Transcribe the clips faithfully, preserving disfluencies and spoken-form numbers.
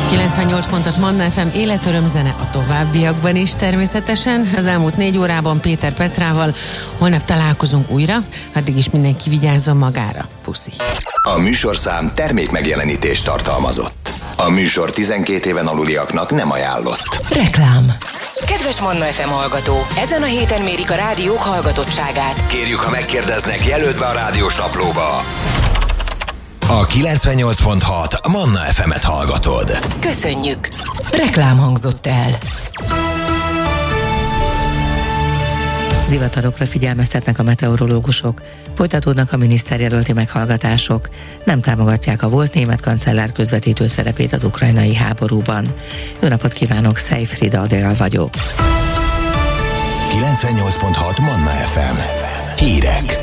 kilencvennyolc pontot Manna ef em, életöröm zene a továbbiakban is természetesen. Az elmúlt négy órában Péter Petrával. Holnap találkozunk újra, addig is mindenki vigyázzon magára. Puszi. A műsorszám termék megjelenítést tartalmazott. A műsor tizenkét éven aluliaknak nem ajánlott. Reklám. Kedves Manna ef em hallgató, ezen a héten mérik a rádiók hallgatottságát. Kérjük, ha megkérdeznek, jelölt be a rádiós naplóba. A kilencvennyolc pont hat Manna ef emet hallgatod. Köszönjük! Reklám hangzott el. Zivatarokra figyelmeztetnek a meteorológusok, folytatódnak a miniszterjelölti meghallgatások, nem támogatják a volt német kancellár közvetítő szerepét az ukrajnai háborúban. Jó napot kívánok, Szejfrida Adél vagyok. kilencvennyolc pont hat Manna ef em. Hírek.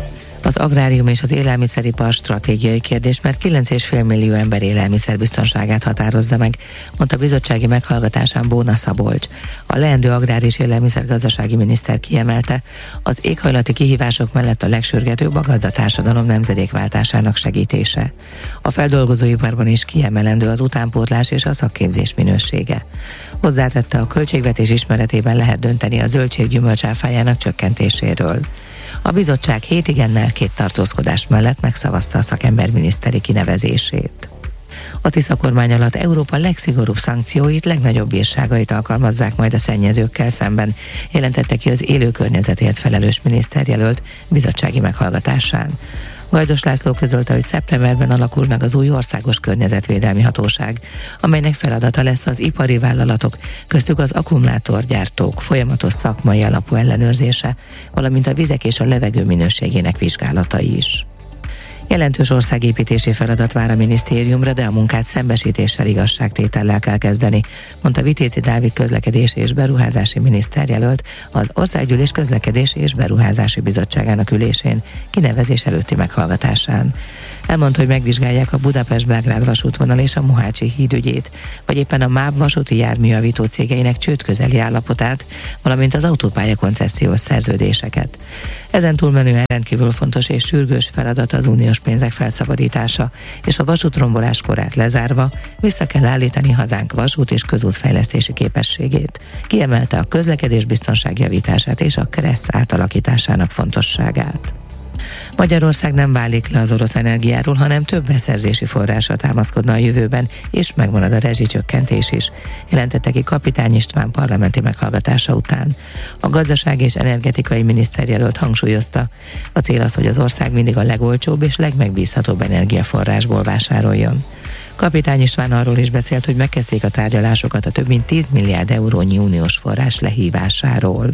Az agrárium és az élelmiszeripar stratégiai kérdés, mert kilenc egész öt millió ember élelmiszerbiztonságát határozza meg, mondta bizottsági meghallgatásán Bóna Szabolcs. A leendő agrár és élelmiszergazdasági miniszter kiemelte, az éghajlati kihívások mellett a legsürgetőbb a gazdatársadalom nemzedékváltásának segítése. A feldolgozóiparban is kiemelendő az utánpótlás és a szakképzés minősége. Hozzátette, a költségvetés ismeretében lehet dönteni a zöldség-gyümölcs áfájának csökkentéséről. A bizottság hét igennel, két tartózkodás mellett megszavazta a szakemberminiszteri kinevezését. A Tisza kormány alatt Európa legszigorúbb szankcióit, legnagyobb bírságait alkalmazzák majd a szennyezőkkel szemben, jelentette ki az élő környezetért felelős miniszterjelölt bizottsági meghallgatásán. Gajdos László közölte, hogy szeptemberben alakul meg az új országos környezetvédelmi hatóság, amelynek feladata lesz az ipari vállalatok, köztük az akkumulátorgyártók folyamatos szakmai alapú ellenőrzése, valamint a vizek és a levegő minőségének vizsgálatai is. Jelentős országépítési feladat vár a minisztériumra, de a munkát szembesítéssel, igazságtétellel kell kezdeni, mondta Vitézi Dávid közlekedési és beruházási miniszterjelölt az Országgyűlés közlekedési és beruházási bizottságának ülésén kinevezés előtti meghallgatásán. Elmondta, hogy megvizsgálják a Budapest-Belgrád vasútvonal és a Mohácsi híd ügyét, vagy éppen a MÁV vasúti járműjavító cégeinek csődközeli állapotát, valamint az autópálya koncesziós szerződéseket. Ezen túlmenően rendkívül fontos és sürgős feladat az uniós pénzek felszabadítása, és a vasútrombolás korát lezárva vissza kell állítani hazánk vasút és közútfejlesztési képességét. Kiemelte a közlekedés biztonság javítását és a KRESZ átalakításának fontosságát. Magyarország nem válik le az orosz energiáról, hanem több beszerzési forrásra támaszkodna a jövőben, és megmarad a rezsicsökkentés is, jelentette ki Kapitány István parlamenti meghallgatása után. A gazdaság és energetikai miniszterjelölt hangsúlyozta, a cél az, hogy az ország mindig a legolcsóbb és legmegbízhatóbb energiaforrásból vásároljon. Kapitány István arról is beszélt, hogy megkezdték a tárgyalásokat a több mint tíz milliárd eurónyi uniós forrás lehívásáról.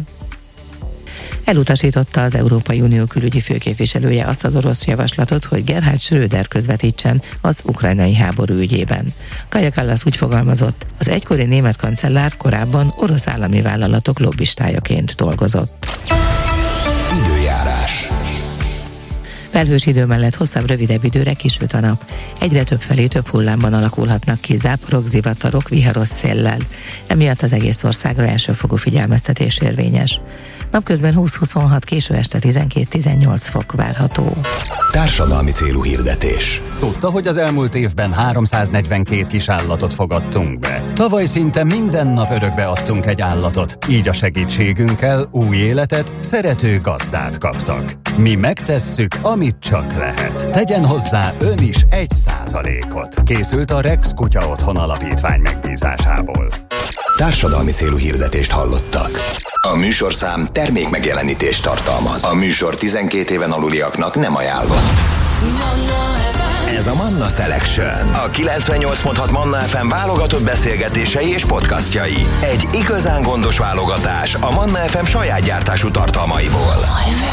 Elutasította az Európai Unió külügyi főképviselője azt az orosz javaslatot, hogy Gerhard Schröder közvetítsen az ukrajnai háború ügyében. Kaja Kallas úgy fogalmazott, az egykori német kancellár korábban orosz állami vállalatok lobbistájaként dolgozott. Időjárás. Felhős idő mellett hosszabb, rövidebb időre kisüt a nap. Egyre több felé több hullámban alakulhatnak ki záporok, zivatarok, viharos széllel. Emiatt az egész országra elsőfokú figyelmeztetés érvényes. Napközben húsz-huszonhat, késő este tizenkét-tizennyolc fok várható. Társadalmi célú hirdetés. Tudta, hogy az elmúlt évben háromszáznegyvenkét kisállatot fogadtunk be? Tavaly szinte minden nap örökbe adtunk egy állatot, így a segítségünkkel új életet, szerető gazdát kaptak. Mi megtesszük, amit csak lehet. Tegyen hozzá ön is egy százalékot. Készült a Rex Kutya Otthon Alapítvány megbízásából. Társadalmi célú hirdetést hallottak. A műsorszám termék megjelenítést tartalmaz. A műsor tizenkét éven aluliaknak nem ajánlott. Ez a Manna Selection. A kilencvennyolc pont hat Manna ef em válogatott beszélgetései és podcastjai. Egy igazán gondos válogatás a Manna ef em saját gyártású tartalmaiból.